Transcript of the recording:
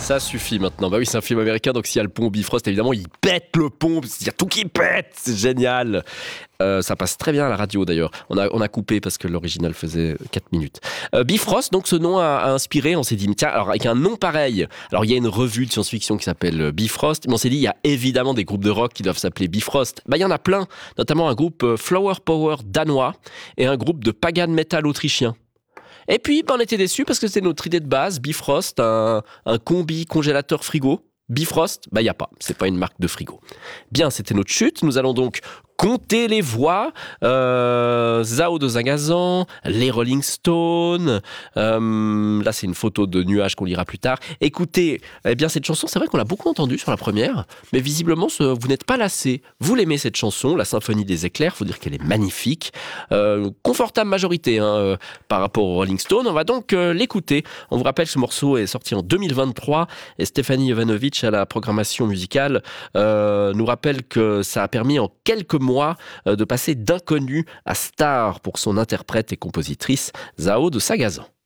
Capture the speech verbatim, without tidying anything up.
Ça suffit maintenant. Bah oui, c'est un film américain, donc s'il y a le pont Bifrost, évidemment, il pète le pont. Il y a tout qui pète. C'est génial. Euh, ça passe très bien à la radio d'ailleurs. On a, on a coupé parce que l'original faisait quatre minutes. Euh, Bifrost, donc ce nom a, a inspiré. On s'est dit, tiens, alors avec un nom pareil. Alors il y a une revue de science-fiction qui s'appelle Bifrost. Mais on s'est dit, il y a évidemment des groupes de rock qui doivent s'appeler Bifrost. Bah il y en a plein, notamment un groupe Flower Power danois et un groupe de pagan metal autrichien. Et puis, ben, on était déçus parce que c'était notre idée de base, Bifrost, un, un combi congélateur frigo. Bifrost, bah il y a pas, c'est pas une marque de frigo. Bien, c'était notre chute. Nous allons donc compter les voix. Euh, Zao de Zagazan, les Rolling Stones. Euh, là, c'est une photo de nuages qu'on lira plus tard. Écoutez, eh bien cette chanson, c'est vrai qu'on l'a beaucoup entendue sur la première, mais visiblement, ce, vous n'êtes pas lassés. Vous l'aimez cette chanson, la Symphonie des éclairs. Faut dire qu'elle est magnifique, euh, confortable majorité hein, euh, par rapport aux Rolling Stones. On va donc euh, l'écouter. On vous rappelle, ce morceau est sorti en deux mille vingt-trois et Stéphanie Jovanovic à la programmation musicale euh, nous rappelle que ça a permis en quelques mois de passer d'inconnu à star pour son interprète et compositrice Zao de Sagazan.